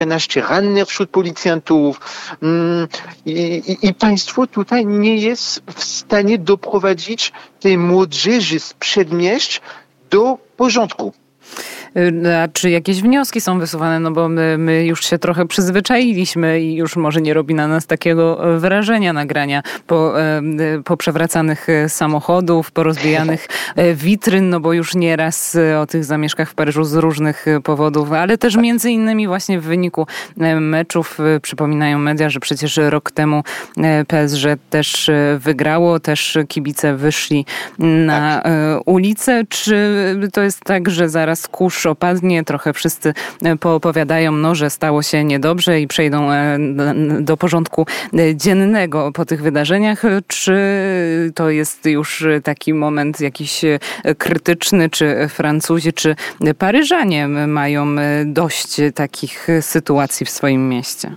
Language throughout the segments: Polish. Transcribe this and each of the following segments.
kilkanaście rannych wśród policjantów i państwo tutaj nie jest w stanie doprowadzić tej młodzieży z przedmieść do porządku. A czy jakieś wnioski są wysuwane? No bo my już się trochę przyzwyczailiśmy i już może nie robi na nas takiego wrażenia nagrania po przewracanych samochodów, porozbijanych witryn, no bo już nieraz o tych zamieszkach w Paryżu z różnych powodów, ale też między innymi właśnie w wyniku meczów przypominają media, że przecież rok temu PSG też wygrało, też kibice wyszli na ulicę. Czy to jest tak, że zaraz kurz opadnie, trochę wszyscy poopowiadają, że stało się niedobrze i przejdą do porządku dziennego po tych wydarzeniach? Czy to jest już taki moment jakiś krytyczny, czy Francuzi, czy Paryżanie mają dość takich sytuacji w swoim mieście?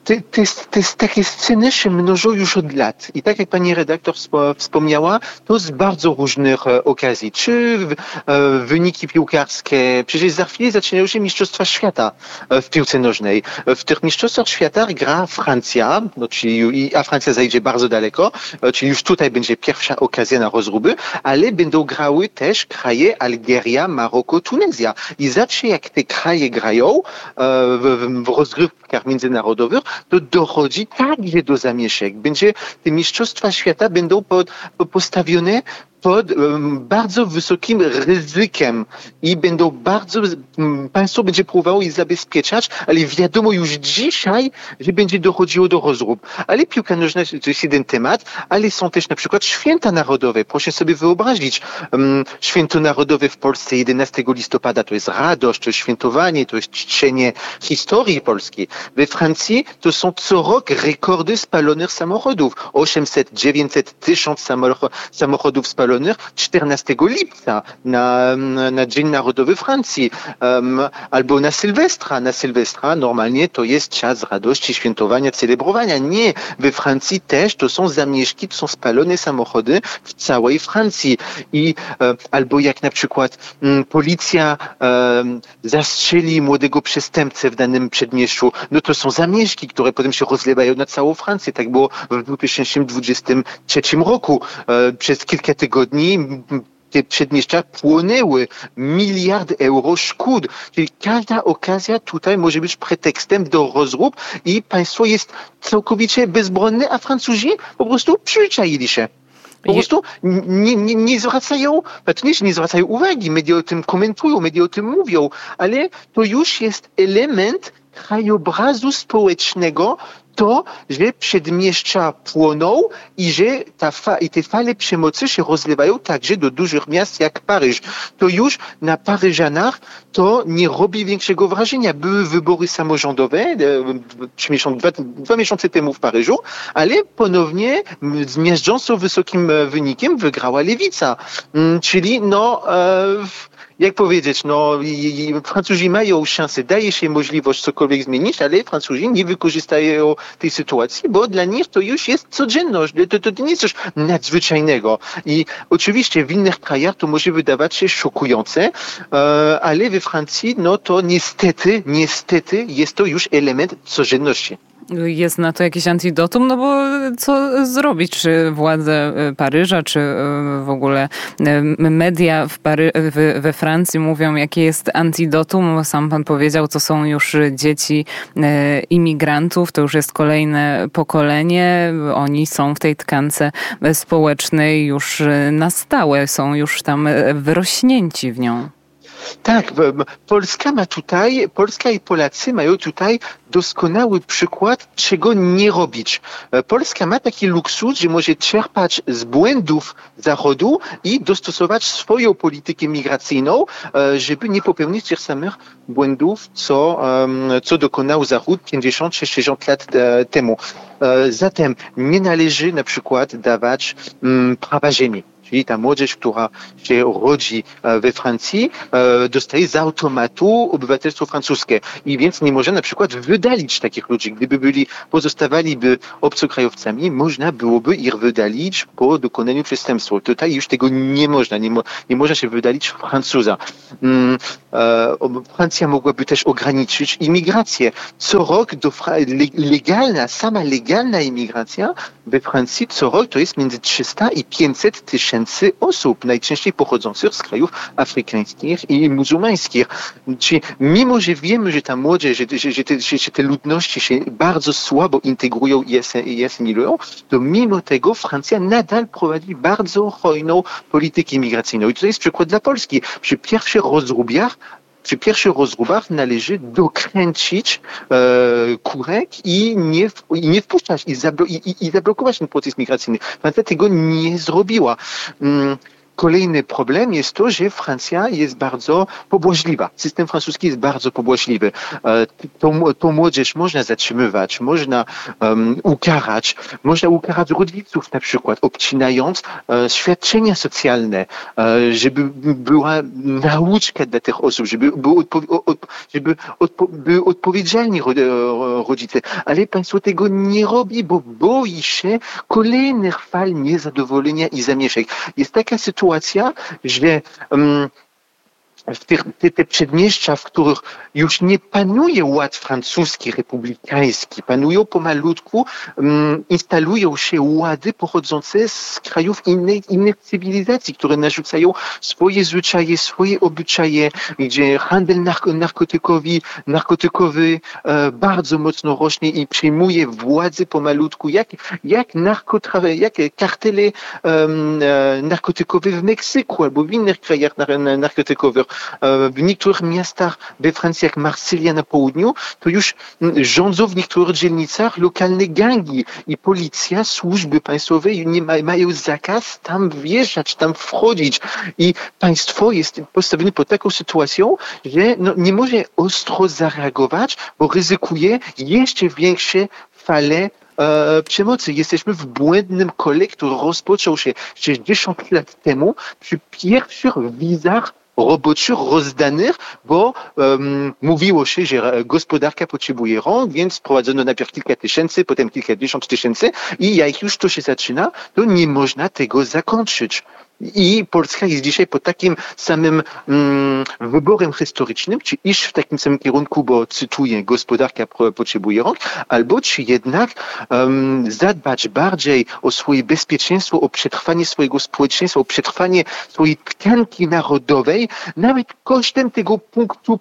Takie sceny się mnożą już od lat. I tak jak pani redaktor wspomniała, to z bardzo różnych okazji. Czy wyniki piłkarskie, przecież za chwilę zaczynają się Mistrzostwa Świata w piłce nożnej. W tych Mistrzostwach Świata gra Francja, a Francja zajdzie bardzo daleko, czyli już tutaj będzie pierwsza okazja na rozruby, ale będą grały też kraje Algieria, Maroko, Tunezja. I zawsze jak te kraje grają w rozgrywkach międzynarodowych, to dochodzi także do zamieszek. Te Mistrzostwa Świata będą postawione pod bardzo wysokim ryzykiem i państwo będzie próbowało je zabezpieczać, ale wiadomo już dzisiaj, że będzie dochodziło do rozrób. Ale piłka nożna to jest jeden temat, ale są też na przykład święta narodowe. Proszę sobie wyobrazić, święto narodowe w Polsce 11 listopada to jest radość, to jest świętowanie, to jest czczenie historii polskiej. We Francji to są co rok rekordy spalonych samochodów. 800, 900, 1000 samochodów spalonych 14 lipca na Dzień Narodowy Francji albo na Sylwestra. Na Sylwestra normalnie to jest czas radości, świętowania, celebrowania. Nie, we Francji też to są zamieszki, to są spalone samochody w całej Francji. Albo jak na przykład policja zastrzeli młodego przestępcę w danym przedmieściu, no to są zamieszki, które potem się rozlewają na całą Francję. Tak było w 2023 roku. Przez kilka tygodni te przedmieścia płonęły. 1 miliard euro szkód. Czyli każda okazja tutaj może być pretekstem do rozrób i państwo jest całkowicie bezbronne, a Francuzi po prostu przyzwyczaili się. Po prostu nie zwracają uwagi. Media o tym komentują, media o tym mówią, ale to już jest element krajobrazu społecznego, to, że przedmieścia płoną i że te fale przemocy się rozlewają także do dużych miast jak Paryż. To już na Paryżanach to nie robi większego wrażenia. Były wybory samorządowe 2 miesiące temu w Paryżu, ale ponownie z miażdżąco wysokim wynikiem wygrała lewica. Czyli jak powiedzieć, Francuzi mają szansę, daje się możliwość cokolwiek zmienić, ale Francuzi nie wykorzystają tej sytuacji, bo dla nich to już jest codzienność, to nie jest coś nadzwyczajnego. I oczywiście w innych krajach to może wydawać się szokujące, ale we Francji, to niestety jest to już element codzienności. Jest na to jakieś antidotum? No bo co zrobić? Czy władze Paryża, czy w ogóle media we Francji mówią, jakie jest antidotum? Sam pan powiedział, to są już dzieci imigrantów, to już jest kolejne pokolenie. Oni są w tej tkance społecznej już na stałe, są już tam wyrośnięci w nią. Tak, Polska i Polacy mają tutaj doskonały przykład, czego nie robić. Polska ma taki luksus, że może czerpać z błędów Zachodu i dostosować swoją politykę migracyjną, żeby nie popełnić tych samych błędów, co dokonał Zachód 50-60 lat temu. Zatem nie należy na przykład dawać prawa ziemi. czyli ta młodzież, która się rodzi we Francji, dostaje z automatu obywatelstwo francuskie i więc nie może na przykład wydalić takich ludzi. Gdyby pozostawaliby obcokrajowcami, można byłoby ich wydalić po dokonaniu przestępstwa. Tutaj już tego nie można. Nie można się wydalić Francuza. Francja mogłaby też ograniczyć imigrację. Co rok sama legalna imigracja we Francji co rok to jest między 300 i 500 tysięcy osób, najczęściej pochodzących z krajów afrykańskich i muzułmańskich. Czyli mimo, że wiemy, że ta młodzież, że te ludności się bardzo słabo integrują i asymilują, to mimo tego Francja nadal prowadzi bardzo hojną politykę imigracyjną. I to jest przykład dla Polski. Przy pierwszych rozróbach należy dokręcić kurek i nie wpuszczać i zablokować ten proces migracyjny. Francja tego nie zrobiła. Kolejny problem jest to, że Francja jest bardzo pobłażliwa. System francuski jest bardzo pobłażliwy. Tą młodzież można zatrzymywać, można ukarać rodziców na przykład, obcinając świadczenia socjalne, żeby była nauczka dla tych osób, żeby były odpowiedzialni rodzice. Ale państwo tego nie robi, bo boi się kolejnych fal niezadowolenia i zamieszek. Jest taka sytuacja, że te przedmieścia, w których już nie panuje ład francuski, republikański, panują pomalutku, instalują się łady pochodzące z krajów innych cywilizacji, które narzucają swoje zwyczaje, swoje obyczaje, gdzie handel narkotykowy bardzo mocno rośnie i przejmuje władzę pomalutku, jak kartele narkotykowe w Meksyku albo w innych krajach narkotykowych. W niektórych miastach we Francji, jak Marsylia na południu, to już rządzą w niektórych dzielnicach lokalne gangi i policja, służby państwowe mają zakaz tam wjeżdżać, tam wchodzić. I państwo jest postawione pod taką sytuacją, że nie może ostro zareagować, bo ryzykuje jeszcze większe fale przemocy. Jesteśmy w błędnym kole, który rozpoczął się 60 lat temu przy pierwszych wizach roboczych rozdanych, bo mówiło się, że gospodarka potrzebuje rąk, więc wprowadzono najpierw kilka tysięcy, potem kilkadziesiąt tysięcy i jak już to się zaczyna, to nie można tego zakończyć. I Polska jest dzisiaj pod takim samym wyborem historycznym, czy iść w takim samym kierunku, bo cytuję, gospodarka potrzebuje rąk, albo czy jednak zadbać bardziej o swoje bezpieczeństwo, o przetrwanie swojego społeczeństwa, o przetrwanie swojej tkanki narodowej, nawet kosztem tego punktu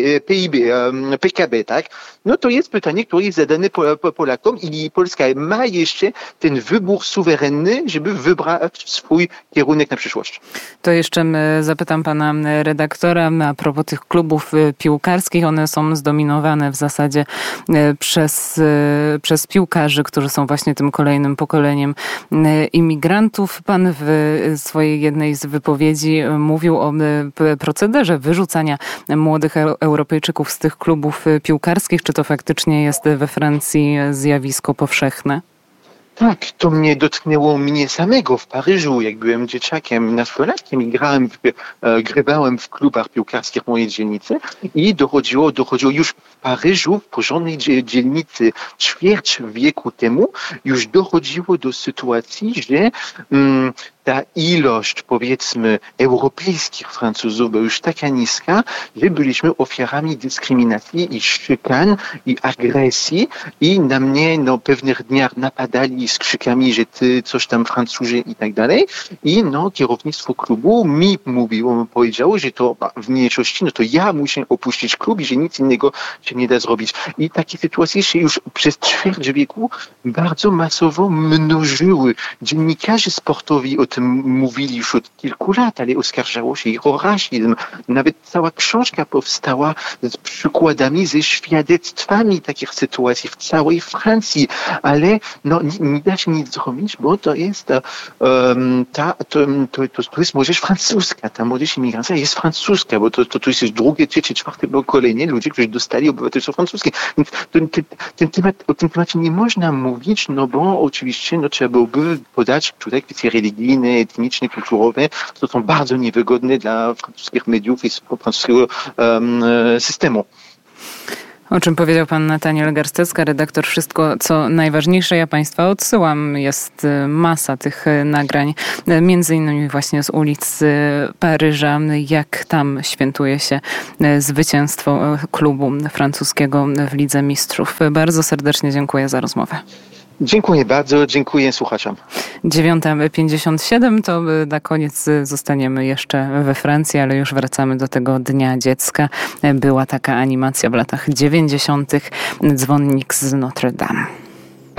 PKB, tak? No to jest pytanie, które jest zadane Polakom i Polska ma jeszcze ten wybór suwerenny, żeby wybrać swój kierunek na przyszłość. To jeszcze zapytam pana redaktora a propos tych klubów piłkarskich. One są zdominowane w zasadzie przez piłkarzy, którzy są właśnie tym kolejnym pokoleniem imigrantów. Pan w swojej jednej z wypowiedzi mówił o procederze wyrzucania młodych Europejczyków z tych klubów piłkarskich. Czy to faktycznie jest we Francji zjawisko powszechne? Tak, to mnie dotknęło samego w Paryżu, jak byłem dzieciakiem, nastolatkiem i grywałem w klubach piłkarskich mojej dzielnicy i dochodziło już w Paryżu, w porządnej dzielnicy ćwierć wieku temu, już dochodziło do sytuacji, że ta ilość, powiedzmy, europejskich Francuzów była już taka niska, że byliśmy ofiarami dyskryminacji i szykan i agresji i na mnie pewnych dniach napadali z krzykami, że ty coś tam Francuzi i tak dalej. I kierownictwo klubu mi powiedziało, że to w mniejszości, to ja muszę opuścić klub i że nic innego się nie da zrobić. I takie sytuacje się już przez ćwierć wieku bardzo masowo mnożyły. Dziennikarze sportowi o tym mówili już od kilku lat, ale oskarżało się ich o rasizm. Nawet cała książka powstała z przykładami, ze świadectwami takich sytuacji w całej Francji, ale nie da się nic zrobić, bo to jest to jest młodzież francuska, ta młodzież imigrancja jest francuska, bo to jest już drugie, trzecie, czwarte pokolenie ludzi, którzy dostali obywatelstwo francuskie. Więc o tym temacie nie można mówić, no bo oczywiście trzeba byłoby podać tutaj kwestie religijne, etniczne, kulturowe, to są bardzo niewygodne dla francuskich mediów i francuskiego systemu. O czym powiedział pan Nataniel Garstecka, redaktor Wszystko, co najważniejsze. Ja państwa odsyłam. Jest masa tych nagrań, między innymi właśnie z ulic Paryża, jak tam świętuje się zwycięstwo klubu francuskiego w Lidze Mistrzów. Bardzo serdecznie dziękuję za rozmowę. Dziękuję bardzo, dziękuję słuchaczom. 9:57 to na koniec zostaniemy jeszcze we Francji, ale już wracamy do tego Dnia Dziecka. Była taka animacja w latach 90. Dzwonnik z Notre Dame.